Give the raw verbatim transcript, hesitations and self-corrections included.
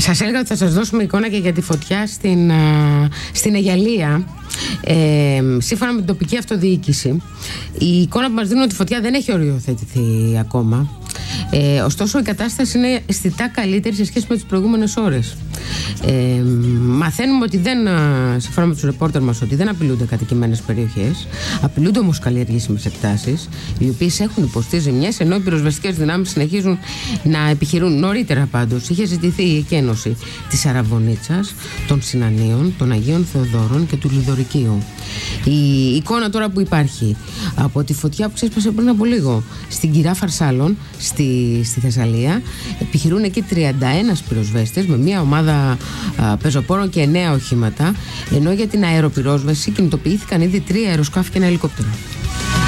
Σας έλεγα ότι θα σας δώσουμε εικόνα και για τη φωτιά στην, στην Αιγιαλία. Ε, σύμφωνα με την τοπική αυτοδιοίκηση, η εικόνα που μας δίνουν ότι η φωτιά δεν έχει οριοθετηθεί ακόμα. Ε, ωστόσο, η κατάσταση είναι αισθητά καλύτερη σε σχέση με τις προηγούμενες ώρες. Ε, μαθαίνουμε ότι δεν, σύμφωνα με τους ρεπόρτερ μας, ότι δεν απειλούνται κατοικημένες περιοχές. Απειλούνται όμως καλλιεργήσιμες εκτάσεις, οι οποίες έχουν υποστεί ζημιές, ενώ οι πυροσβεστικές δυνάμεις συνεχίζουν να επιχειρούν. Νωρίτερα πάντως είχε ζητηθεί η εκένωση της Αραβωνίτσας, των Συνανίων, των Αγίων Θεοδόρων και του Λιδωρικίου. Η εικόνα τώρα που υπάρχει από τη φωτιά που ξέσπασε πριν από λίγο στην Κυρά Φαρσάλων, στη, στη Θεσσαλία, επιχειρούν εκεί τριάντα ένα πυροσβέστες με μια ομάδα α, πεζοπόρων και εννέα οχήματα, ενώ για την αεροπυρόσβεση κινητοποιήθηκαν ήδη τρία αεροσκάφη και ένα ελικόπτερο.